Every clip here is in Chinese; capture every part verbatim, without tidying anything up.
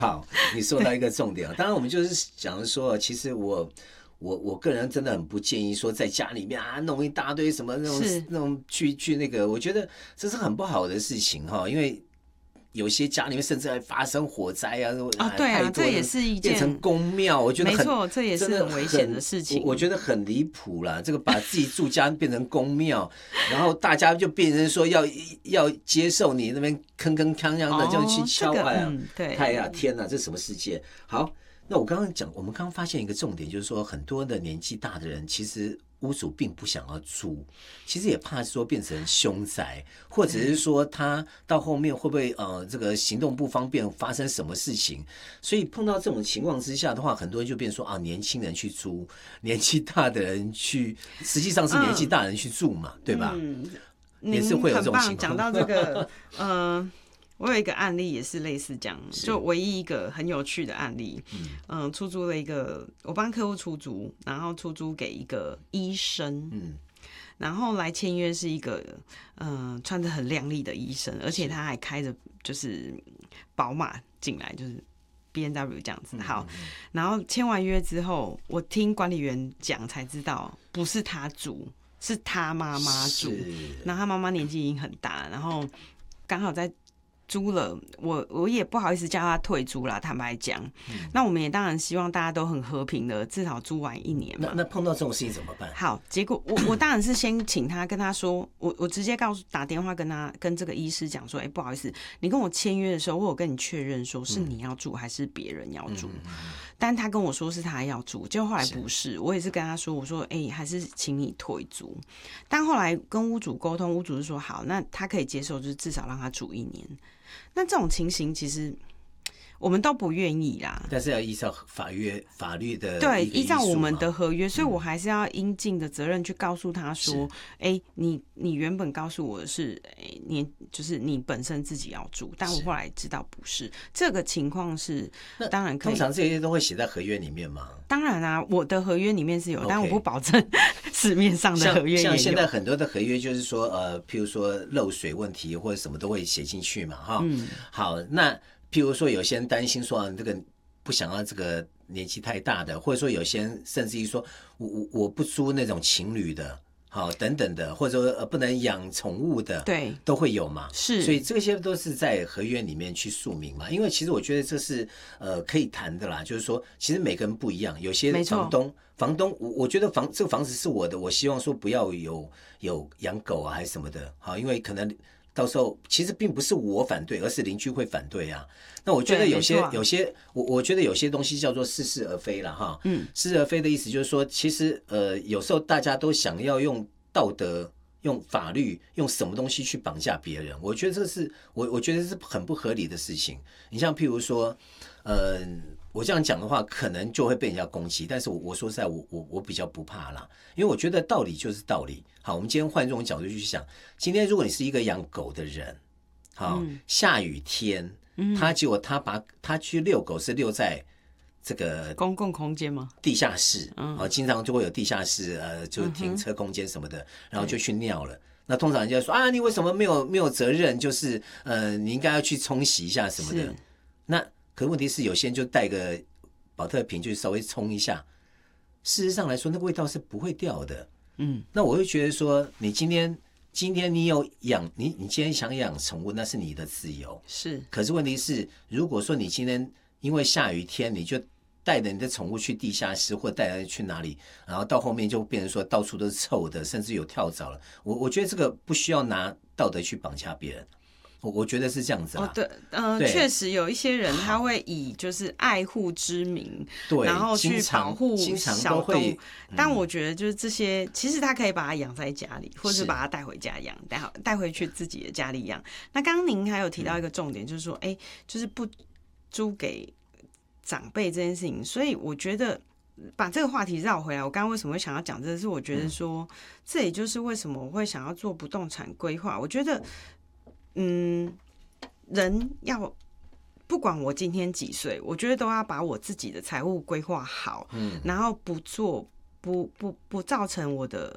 好，你说到一个重点啊，当然我们就是讲说，其实我我我个人真的很不建议说在家里面啊弄一大堆什么那种那种去去那个，我觉得这是很不好的事情哈，因为有些家里面甚至还发生火灾啊， 哦对啊，这也是一件变成公庙，我觉得很没错，这也是很危险的事情， 我, 我觉得很离谱啦。这个把自己住家变成公庙，然后大家就变成说要要接受你那边铿铿锵锵的就去敲，哎呀， 对， 哎呀，天哪，这什么世界？好，那我刚刚讲，我们刚刚发现一个重点，就是说很多的年纪大的人，其实屋主并不想要租，其实也怕说变成凶宅，或者是说他到后面会不会呃这个行动不方便，发生什么事情？所以碰到这种情况之下的话，很多人就变成说啊，年轻人去租，年纪大的人去，实际上是年纪大人去住嘛，嗯、对吧？ 嗯， 也是会有这种情况。 讲到这个，呃。我有一个案例也是类似这样，就唯一一个很有趣的案例，嗯、呃，出租了一个，我帮客户出租，然后出租给一个医生，嗯，然后来签约是一个，嗯、呃，穿着很亮丽的医生，而且他还开着就是宝马进来，就是 B M W 这样子。好，然后签完约之后，我听管理员讲才知道，不是他租，是他妈妈租，然后他妈妈年纪已经很大，然后刚好在。租了，我我也不好意思叫他退租啦，坦白讲、嗯。那我们也当然希望大家都很和平的，至少租完一年嘛。 那那碰到这种事情怎么办？ 好，结果我我当然是先请他跟他说，我我直接告诉打电话跟他跟这个医师讲说，哎、欸，不好意思，你跟我签约的时候，我有跟你确认说是你要住还是别人要住，嗯、但他跟我说是他要住，结果后来不是，是我也是跟他说，我说哎、欸，还是请你退租。但后来跟屋主沟通，屋主是说好，那他可以接受，就是至少让他住一年。那这种情形其实我们都不愿意啦， 但是要依照法律法律的对，依照我们的合约，所以我还是要应尽的责任去告诉他说，哎、欸，你你原本告诉我的是，哎、欸，你就是你本身自己要住，但我后来知道不是这个情况是，当然可以。 通常这些都会写在合约里面吗？ 当然啊，我的合约里面是有， okay. 但我不保证市面上的合约也有。 像现在很多的合约就是说，呃，譬如说漏水问题或者什么都会写进去嘛，哈。嗯。好，那譬如说有些人担心说、啊、这个不想要这个年纪太大的，或者说有些人甚至于说我我我不租那种情侣的。好，等等的，或者说呃不能养宠物的，对，都会有嘛。是，所以这些都是在合约里面去述明嘛。因为其实我觉得这是呃可以谈的啦，就是说其实每个人不一样，有些房东房东我我觉得房这个房子是我的，我希望说不要有有养狗啊还是什么的，好，因为可能到时候其实并不是我反对，而是邻居会反对啊。那我觉得有些有些我我觉得有些东西叫做似是而非了哈。嗯，似是而非的意思就是说，其实呃有时候大家都想要用道德、用法律、用什么东西去绑架别人，我觉得这是我我觉得是很不合理的事情。你像譬如说，呃，我这样讲的话，可能就会被人家攻击，但是我我说实在，我我我比较不怕啦，因为我觉得道理就是道理。好，我们今天换这种角度去想，今天如果你是一个养狗的人，好，嗯、下雨天。他结果他把他去遛狗是遛在这个公共空间吗？ 地下室，嗯，啊，经常就会有地下室，呃，就停车空间什么的，嗯、然后就去尿了。那通常人家说啊，你为什么没有没有责任？就是呃，你应该要去冲洗一下什么的。那可是问题是，有些人就带个保特瓶，就稍微冲一下。事实上来说，那个味道是不会掉的。嗯，那我会觉得说，你今天。今天你有养你，你今天想养宠物，那是你的自由。是，可是问题是，如果说你今天因为下雨天，你就带着你的宠物去地下室，或带着去哪里，然后到后面就变成说到处都是臭的，甚至有跳蚤了。我我觉得这个不需要拿道德去绑架别人。我我觉得是这样子啊。 哦，对，呃，确实有一些人他会以就是爱护之名， 对， 然后去保护小动物。 嗯、 但我觉得就是这些，其实他可以把它养在家里，或是把它带回家养，带带回去自己的家里养。那刚刚您还有提到一个重点，就是说，哎、嗯，就是不租给长辈这件事情。所以我觉得把这个话题绕回来，我刚刚为什么会想要讲这个，是我觉得说，嗯、这也就是为什么我会想要做不动产规划。我觉得。嗯，人要不管我今天几岁，我觉得都要把我自己的财务规划好，嗯，然后不做不不不造成我的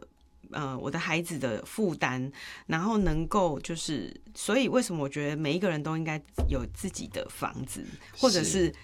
呃我的孩子的负担，然后能够就是，所以为什么我觉得每一个人都应该有自己的房子，或者是